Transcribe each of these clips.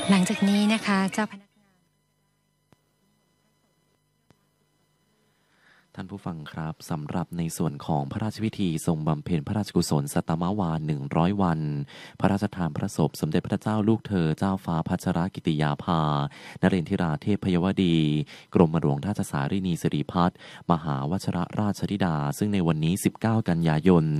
หลังจากนี้นะคะเจ้าพนักงานท่านผู้ฟังครับสำหรับในส่วนของพระราชพิธีทรงบำเพ็ญพระราชกุศลสัตมวาล100 วันพระราชทานพระศพสมเด็จพระเจ้าลูกเธอเจ้าฟ้าพัชรกิติยาภานเรนทิราเทพพยวดีกรมหลวงราชสารีนีสิริพัฒน์มหาวชรราชธิดาซึ่งในวันนี้19 กันยายน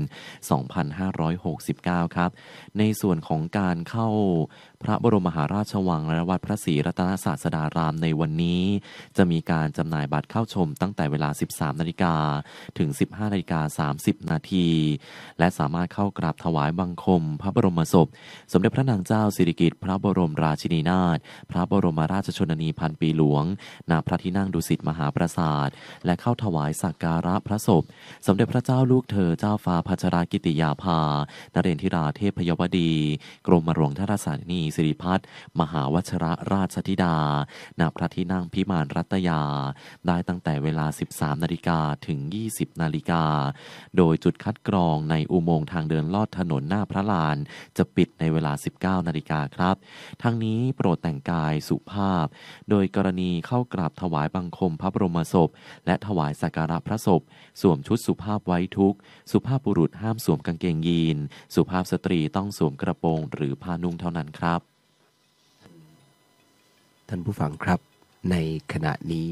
2569 ครับในส่วนของการเข้าพระบรมมหาราชวังและวัดพระศรีรัตนศาสดารามในวันนี้จะมีการจำหน่ายบัตรเข้าชมตั้งแต่เวลา 13 นาฬิกาถึง 15 นาฬิกา 30 นาทีและสามารถเข้ากราบถวายบังคมพระบรมศพสมเด็จพระนางเจ้าสิริกิติ์พระบรมราชินีนาถพระบรมราชชนนีพันปีหลวงณพระที่นั่งดุสิตมหาปราสาทและเข้าถวายสักการะพระศพสมเด็จพระเจ้าลูกเธอเจ้าฟ้าพัชรกิติยาภานเรนทิราเทพพยวดีกรมหลวงราชสารีนีสิริพัฒน์มหาวชรราชธิดาณพระที่นั่งพิมานรัตยาได้ตั้งแต่เวลา 13 นาฬิกาถึง 20 นาฬิกาโดยจุดคัดกรองในอุโมงค์ทางเดินลอดถนนหน้าพระลานจะปิดในเวลา 19 นาฬิกาครับทั้งนี้โปรดแต่งกายสุภาพโดยกรณีเข้ากราบถวายบังคมพระบรมศพและถวายสักการะพระศพสวมชุดสุภาพไว้ทุกข์สุภาพบุรุษห้ามสวมกางเกงยีนสุภาพสตรีต้องสวมกระโปรงหรือผ้านุ่งเท่านั้นครับท่านผู้ฟังครับในขณะนี้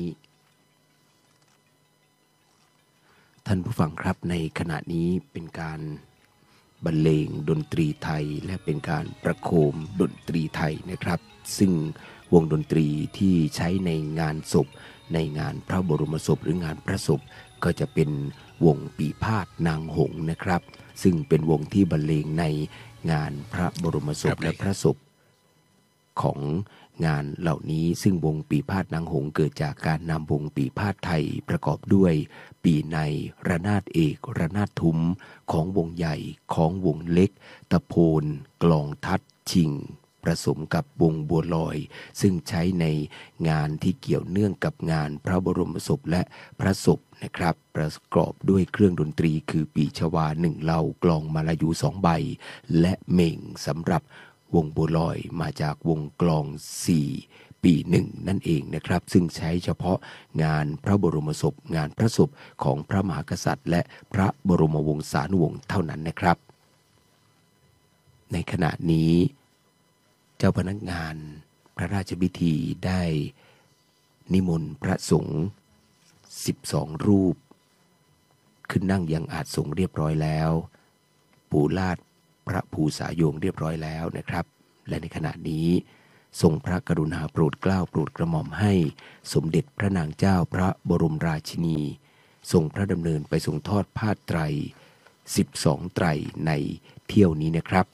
เป็นการบรรเลงดนตรีไทยและเป็นการประโคมดนตรีไทยนะครับซึ่งวงดนตรีที่ใช้ในงานศพในงานพระบรมศพหรืองานพระศพก็จะเป็นวงปีพาทย์นางหงส์นะครับซึ่งเป็นวงที่บรรเลงในงานพระบรมศพและพระศพของงานเหล่านี้ซึ่งวงปีพาทย์นางหงส์เกิดจากการนำวงปีพาทย์ไทยประกอบด้วยปีในระนาดเอกระนาดทุ้มของวงใหญ่ของวงเล็กตะโพนกลองทัดชิงผสมกับวงบัวลอยซึ่งใช้ในงานที่เกี่ยวเนื่องกับงานพระบรมศพและพระศพนะครับประกอบด้วยเครื่องดนตรีคือปีชวา1เหล่ากลองมาลายู2ใบและเม่งสำหรับวงบัวลอยมาจากวงกลอง4ปี1นั่นเองนะครับซึ่งใช้เฉพาะงานพระบรมศพงานพระศพของพระมหากษัตริย์และพระบรมวงศานุวงศ์เท่านั้นนะครับในขณะนี้เจ้าพนักงานพระราชพิธีได้นิมนต์พระสงฆ์12รูปขึ้นนั่งยังอาสงฆ์เรียบร้อยแล้วปูลาดพระภูษาโยงเรียบร้อยแล้วนะครับและในขณะนี้ทรงพระกรุณาโปรดเกล้าโปรดกระหม่อมให้สมเด็จพระนางเจ้าพระบรมราชินีทรงพระดำเนินไปทรงทอดผ้าไตร12ไตรในเที่ยวนี้นะครับ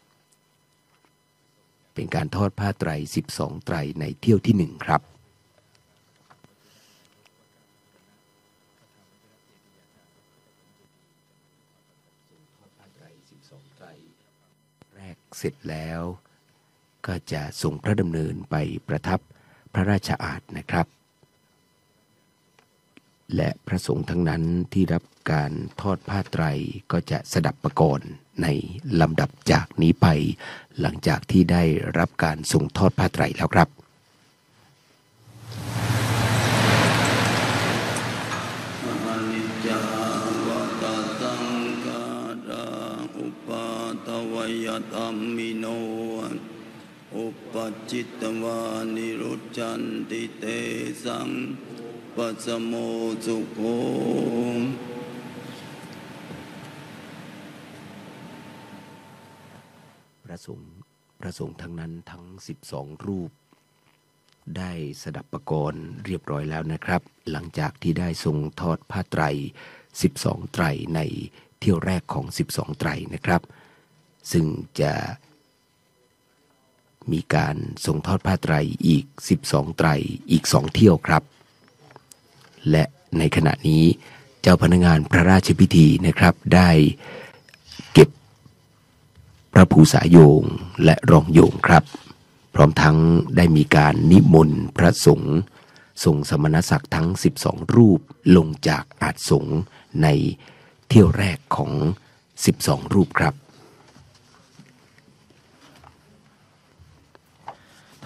เป็นการทอดผ้าไตร12ไตรในเที่ยวที่1ครับแรกเสร็จแล้วก็จะทรงพระดำเนินไปประทับพระราชอาสน์นะครับและพระสงฆ์ทั้งนั้นที่รับการทอดผ้าไตรก็จะสดับประกรณ์ในลำดับจากนี้ไปหลังจากที่ได้รับการทรงทอดผ้าไตรแล้วครับอนิจจาวตสังขาราอุปาทวยธัมมิโนอุปจิตตวานิรุจจันติเตสังปัสสโมสุโขพระสงฆ์ทั้งนั้นทั้ง12รูปได้สดับประกรณ์เรียบร้อยแล้วนะครับหลังจากที่ได้ทรงทอดผ้าไตร12ไตรในเที่ยวแรกของ12ไตรนะครับซึ่งจะมีการทรงทอดผ้าไตรอีก12ไตรอีก2เที่ยวครับและในขณะนี้เจ้าพนักงานพระราชพิธีนะครับได้เก็บพระภูษาโยงและรองโยงครับพร้อมทั้งได้มีการนิมนต์พระสงฆ์ทรงสมณศักดิ์ทั้ง12รูปลงจากอาสงฆ์ในเที่ยวแรกของ12รูปครับท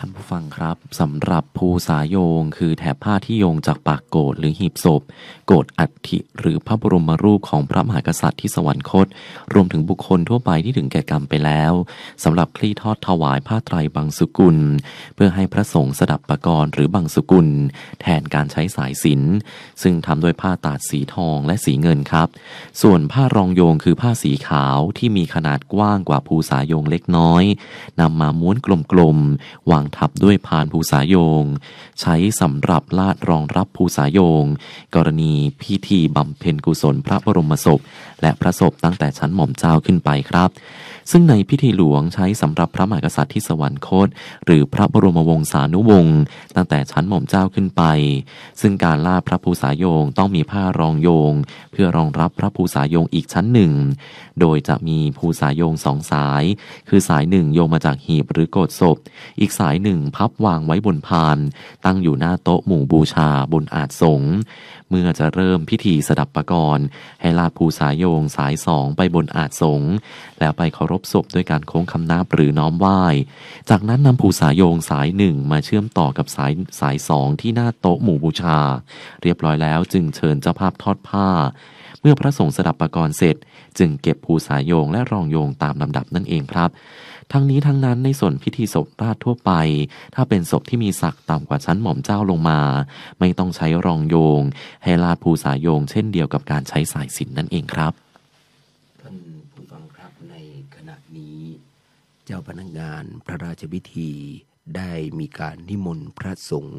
านผู้ฟังครับสำหรับภูษาโยงคือแถบผ้าที่โยงจากปากโกฐหรือหีบศพโกฐอัฐิหรือพระบรมรูปของพระมหากษัตริย์ที่สวรรคตรวมถึงบุคคลทั่วไปที่ถึงแก่กรรมไปแล้วสำหรับคลี่ทอดถวายผ้าไตรบังสุกุลเพื่อให้พระสงฆ์สดับปกรณ์หรือบังสุกุลแทนการใช้สายสิญจน์ซึ่งทำด้วยผ้าตาดสีทองและสีเงินครับส่วนผ้ารองโยงคือผ้าสีขาวที่มีขนาดกว้างกว่าภูษาโยงเล็กน้อยนำมาม้วนกลมๆวางทับด้วยพานภูษาโยงใช้สำหรับลาดรองรับภูษาโยงกรณีพิธีบำเพ็ญกุศลพระบรมศพและพระศพตั้งแต่ชั้นหม่อมเจ้าขึ้นไปครับซึ่งในพิธีหลวงใช้สำหรับพระมหากษัตริย์ที่สวรรคตหรือพระบรมวงศานุวงศ์ตั้งแต่ชั้นหม่อมเจ้าขึ้นไปซึ่งการลาดพระภูษาโยงต้องมีผ้ารองโยงเพื่อรองรับพระภูษาโยงอีกชั้นหนึ่งโดยจะมีภูษาโยงสองสายคือสายหนึ่งโยงมาจากหีบหรือโกฐศพอีกสายหนึ่งพับวางไว้บนพานตั้งอยู่หน้าโต๊ะหมู่บูชาบนอาสน์สงฆ์เมื่อจะเริ่มพิธีสดับปกรณ์ให้ลาดภูษาโยงสายสองไปบนอาสน์สงฆ์แล้วไปเคารพศพด้วยการโค้งคำนับหรือน้อมไหว้จากนั้นนำภูษาโยงสายหนึ่งมาเชื่อมต่อกับสายสองที่หน้าโต๊ะหมู่บูชาเรียบร้อยแล้วจึงเชิญเจ้าภาพทอดผ้าเมื่อพระสงฆ์สดับปกรณ์เสร็จจึงเก็บภูษาโยงและรองโยงตามลำดับนั่นเองครับทั้งนี้ทั้งนั้นในส่วนพิธีศพราชทั่วไปถ้าเป็นศพที่มีศักดิ์ต่ำกว่าชั้นหม่อมเจ้าลงมาไม่ต้องใช้รองโยงให้ลาดภูษาโยงเช่นเดียวกับการใช้สายสิญจน์นั่นเองครับท่านผู้ฟังครับในขณะนี้เจ้าพนักงานพระราชพิธีได้มีการนิมนต์พระสงฆ์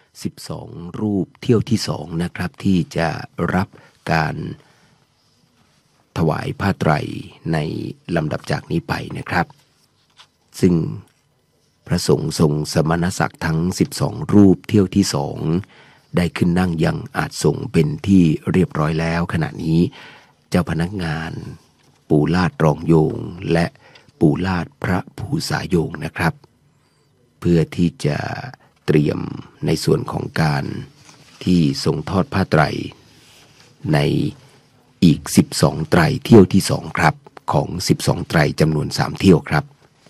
12รูปเที่ยวที่2นะครับที่จะรับการถวายผ้าไตรในลำดับจากนี้ไปนะครับซึ่งพระสงฆ์ทรงสมณศักดิ์ทั้ง12รูปเที่ยวที่2ได้ขึ้นนั่งยังอาสน์สงฆ์เป็นที่เรียบร้อยแล้วขณะนี้เจ้าพนักงานปูลาดรองโยงและปูลาดพระภูษาโยงนะครับเพื่อที่จะเตรียมในส่วนของการที่ทรงทอดผ้าไตรในอีก12ไตรเที่ยวที่2ครับของ12ไตรจำนวน3เที่ยวครับ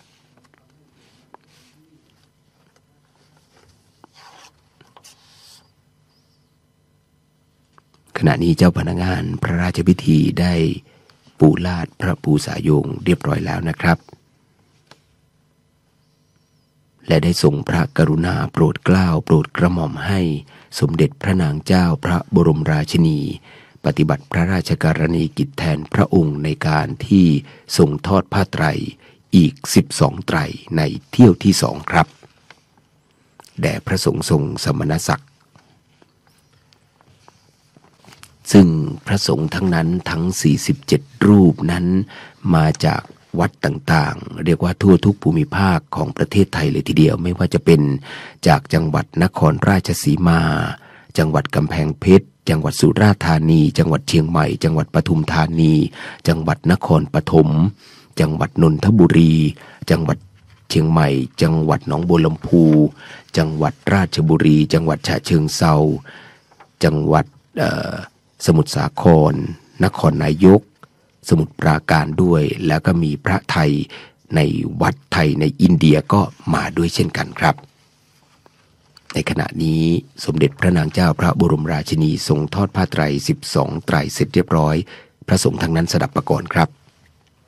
ขณะนี้เจ้าพนักงานพระราชพิธีได้ปูลาดพระภูษาโยงเรียบร้อยแล้วนะครับและได้ทรงพระกรุณาโปรดเกล้าโปรดกระหม่อมให้สมเด็จพระนางเจ้าพระบรมราชินีปฏิบัติพระราชกรณียกิจแทนพระองค์ในการที่ทรงทอดผ้าไตรอีก12ไตรในเที่ยวที่2ครับแด่พระสงฆ์ทรงสมณศักดิ์ซึ่งพระสงฆ์ทั้งนั้นทั้ง47รูปนั้นมาจากวัดต่างๆเรียกว่าทั่วทุกภูมิภาคของประเทศไทยเลยทีเดียวไม่ว่าจะเป็นจากจังหวัดนครราชสีมาจังหวัดกำแพงเพชรจังหวัดสุราษฎร์ธานีจังหวัดเชียงใหม่จังหวัดปทุมธานีจังหวัดนครปฐมจังหวัดนนทบุรีจังหวัดเชียงใหม่จังหวัดหนองบัวลำพูจังหวัดราชบุรีจังหวัดฉะเชิงเทราจังหวัดสมุทรสาครนครนายกสมุทรปราการด้วยแล้วก็มีพระไทยในวัดไทยในอินเดียก็มาด้วยเช่นกันครับในขณะนี้สมเด็จพระนางเจ้าพระบรมราชินีทรงทอดผ้าไตร12ไตรเสร็จเรียบร้อยพระสงฆ์ทั้งนั้นสดับปกรณ์ครับ